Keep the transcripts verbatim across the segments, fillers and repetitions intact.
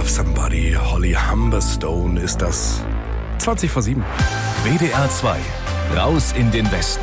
Somebody. Holly Humberstone ist das. zwanzig vor sieben. W D R zwei. Raus in den Westen.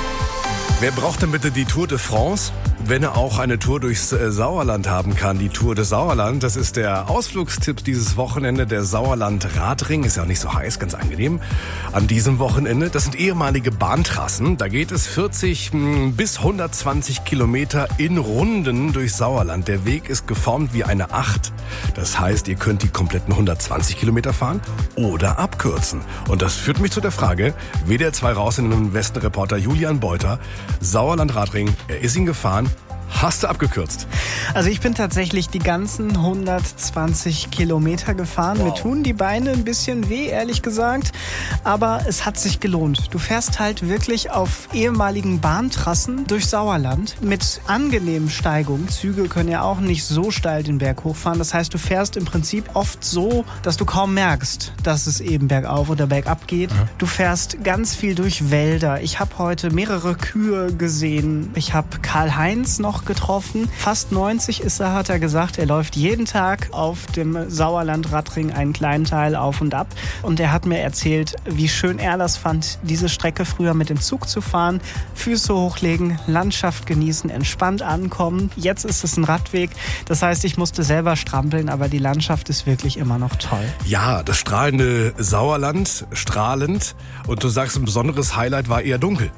Wer braucht denn bitte die Tour de France, wenn er auch eine Tour durchs äh, Sauerland haben kann? Die Tour des Sauerland, das ist der Ausflugstipp dieses Wochenende. Der Sauerland-Radring ist ja auch nicht so heiß, ganz angenehm. An diesem Wochenende, das sind ehemalige Bahntrassen. Da geht es vierzig bis hundertzwanzig Kilometer in Runden durch Sauerland. Der Weg ist geformt wie eine Acht. Das heißt, ihr könnt die kompletten hundertzwanzig Kilometer fahren oder abkürzen. Und das führt mich zu der Frage, W D R zwei raus in den Westen-Reporter Julian Beuter. Sauerland-Radring, er ist ihn gefahren. Hast du abgekürzt? Also ich bin tatsächlich die ganzen hundertzwanzig Kilometer gefahren. Wow. Mir tun die Beine ein bisschen weh, ehrlich gesagt. Aber es hat sich gelohnt. Du fährst halt wirklich auf ehemaligen Bahntrassen durch Sauerland mit angenehmen Steigungen. Züge können ja auch nicht so steil den Berg hochfahren. Das heißt, du fährst im Prinzip oft so, dass du kaum merkst, dass es eben bergauf oder bergab geht. Ja. Du fährst ganz viel durch Wälder. Ich habe heute mehrere Kühe gesehen. Ich habe Karl-Heinz noch getroffen. Fast neunzig ist er, hat er gesagt. Er läuft jeden Tag auf dem Sauerland-Radring einen kleinen Teil auf und ab. Und er hat mir erzählt, wie schön er das fand, diese Strecke früher mit dem Zug zu fahren. Füße hochlegen, Landschaft genießen, entspannt ankommen. Jetzt ist es ein Radweg. Das heißt, ich musste selber strampeln, aber die Landschaft ist wirklich immer noch toll. Ja, das strahlende Sauerland, strahlend. Und du sagst, ein besonderes Highlight war eher dunkel.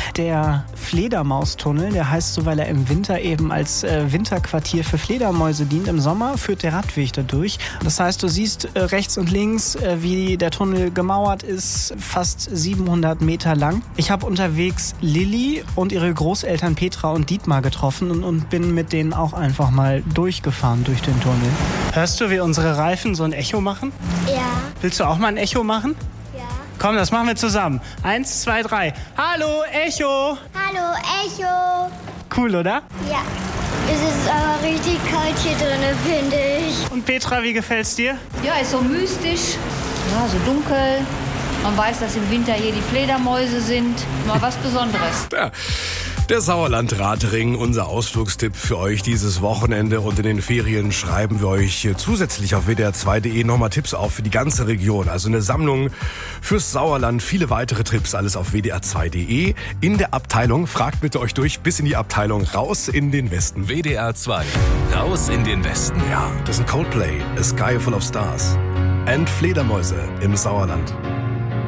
Der Fledermaustunnel, der heißt so, weil er im Winter eben als äh, Winterquartier für Fledermäuse dient. Im Sommer führt der Radweg da durch. Das heißt, du siehst äh, rechts und links, äh, wie der Tunnel gemauert ist, fast siebenhundert Meter lang. Ich habe unterwegs Lilly und ihre Großeltern Petra und Dietmar getroffen und, und bin mit denen auch einfach mal durchgefahren durch den Tunnel. Hörst du, wie unsere Reifen so ein Echo machen? Ja. Willst du auch mal ein Echo machen? Ja. Komm, das machen wir zusammen. Eins, zwei, drei. Hallo, Echo! Hallo, Echo! Cool, oder? Ja. Es ist aber richtig kalt hier drin, finde ich. Und Petra, wie gefällt's dir? Ja, ist so mystisch, ja, so dunkel. Man weiß, dass im Winter hier die Fledermäuse sind. Mal was Besonderes. Ja. Der Sauerland-Radring, unser Ausflugstipp für euch dieses Wochenende. Und in den Ferien schreiben wir euch zusätzlich auf W D R zwei Punkt de nochmal Tipps auf für die ganze Region. Also eine Sammlung fürs Sauerland, viele weitere Tipps, alles auf W D R zwei Punkt de. In der Abteilung, fragt bitte euch durch, bis in die Abteilung, raus in den Westen. W D R zwei, raus in den Westen. Ja, das ist ein Coldplay, A Sky Full of Stars. And Fledermäuse im Sauerland.